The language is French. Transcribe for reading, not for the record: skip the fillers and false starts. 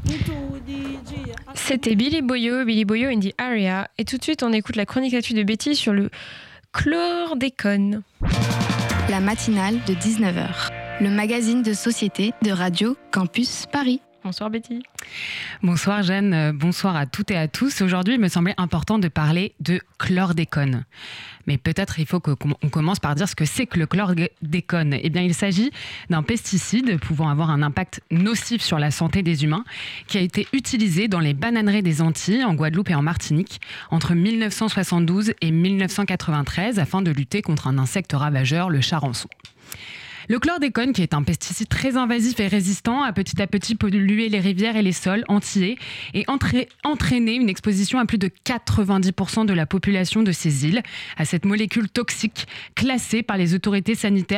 C'était Billy Boyo in the Area. Et tout de suite, on écoute la chronique actu de Betty sur le chlordécone. La matinale de 19h, le magazine de société de Radio Campus Paris. Bonsoir Betty. Bonsoir Jeanne, bonsoir à toutes et à tous. Aujourd'hui, il me semblait important de parler de chlordécone. Mais peut-être il faut qu'on commence par dire ce que c'est que le chlordécone. Eh bien, il s'agit d'un pesticide pouvant avoir un impact nocif sur la santé des humains qui a été utilisé dans les bananeraies des Antilles, en Guadeloupe et en Martinique, entre 1972 et 1993 afin de lutter contre un insecte ravageur, le charançon. Le chlordécone, qui est un pesticide très invasif et résistant, a petit à petit pollué les rivières et les sols antillais et entraîné une exposition à plus de 90% de la population de ces îles à cette molécule toxique classée par les autorités sanitaires